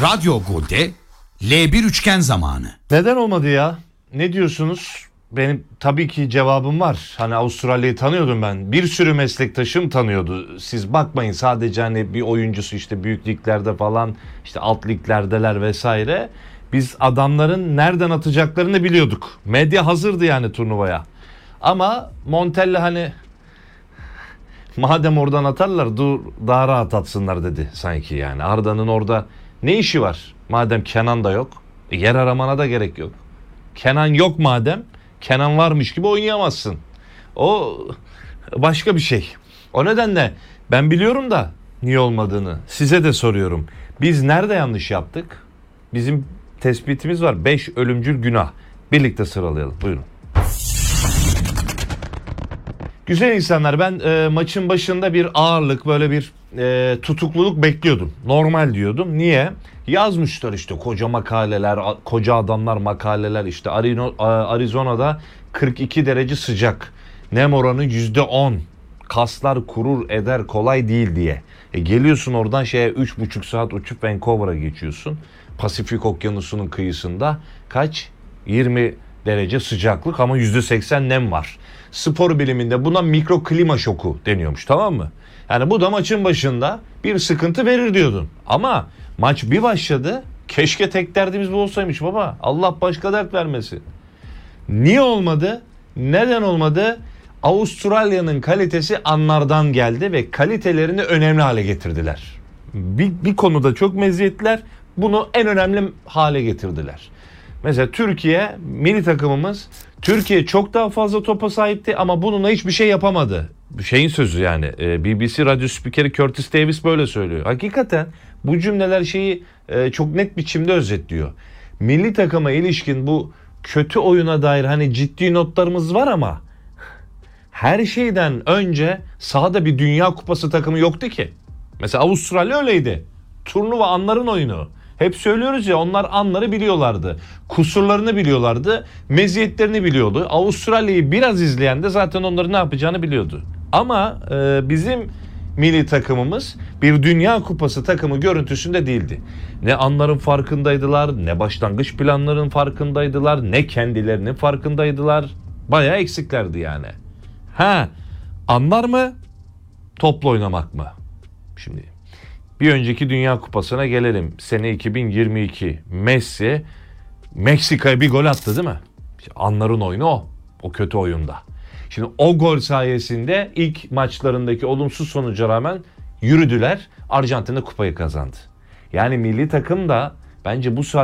Radyo Gol'de L1 üçgen zamanı. Neden olmadı ya? Ne diyorsunuz? Benim tabii ki cevabım var. Hani Avustralya'yı tanıyordum ben. Bir sürü meslektaşım tanıyordu. Siz bakmayın sadece hani bir oyuncusu işte büyük liglerde falan işte alt liglerdeler vesaire. Biz adamların nereden atacaklarını biliyorduk. Medya hazırdı yani turnuvaya. Ama Montella hani madem oradan atarlar dur daha rahat atsınlar dedi sanki yani. Arda'nın orada ne işi var? Madem Kenan da yok. Yer aramana da gerek yok. Kenan yok madem. Kenan varmış gibi oynayamazsın. O başka bir şey. O nedenle ben biliyorum da niye olmadığını. Size de soruyorum. Biz nerede yanlış yaptık? Bizim tespitimiz var. 5 ölümcül günah. Birlikte sıralayalım. Buyurun. Güzel insanlar, ben maçın başında bir ağırlık, böyle bir tutukluluk bekliyordum. Normal diyordum. Niye? Yazmışlar işte koca makaleler, koca adamlar makaleler, işte Arizona'da 42 derece sıcak. Nem oranı %10. Kaslar kurur eder, kolay değil diye. Geliyorsun oradan 3,5 saat uçup Vancouver'a geçiyorsun. Pasifik Okyanusu'nun kıyısında kaç? 20 derece sıcaklık ama %80 nem var. Spor biliminde buna mikroklima şoku deniyormuş, tamam mı? Yani bu da maçın başında bir sıkıntı verir diyordun. Ama maç bir başladı. Keşke tek derdimiz bu olsaymış baba. Allah başka dert vermesin. Niye olmadı? Neden olmadı? Avustralya'nın kalitesi anlardan geldi ve kalitelerini önemli hale getirdiler. Bir konuda çok meziyetler, bunu en önemli hale getirdiler. Mesela Türkiye milli takımımız, Türkiye çok daha fazla topa sahipti ama bununla hiçbir şey yapamadı. Şeyin sözü yani, BBC radyo spikeri Curtis Davis böyle söylüyor. Hakikaten bu cümleler şeyi çok net biçimde özetliyor. Milli takıma ilişkin bu kötü oyuna dair hani ciddi notlarımız var ama her şeyden önce sahada bir Dünya Kupası takımı yoktu ki. Mesela Avustralya öyleydi. Turnuva anların oyunu. Hep söylüyoruz ya, onlar anları biliyorlardı. Kusurlarını biliyorlardı. Meziyetlerini biliyordu. Avustralya'yı biraz izleyen de zaten onların ne yapacağını biliyordu. Ama bizim milli takımımız bir Dünya Kupası takımı görüntüsünde değildi. Ne anların farkındaydılar, ne başlangıç planlarının farkındaydılar, ne kendilerinin farkındaydılar. Bayağı eksiklerdi yani. Anlar mı? Topla oynamak mı? Şimdi bir önceki Dünya Kupası'na gelelim. Sene 2022. Messi Meksika'ya bir gol attı değil mi? İşte anların oyunu o. O kötü oyunda. Şimdi o gol sayesinde ilk maçlarındaki olumsuz sonuca rağmen yürüdüler. Arjantin'de kupayı kazandı. Yani milli takım da bence bu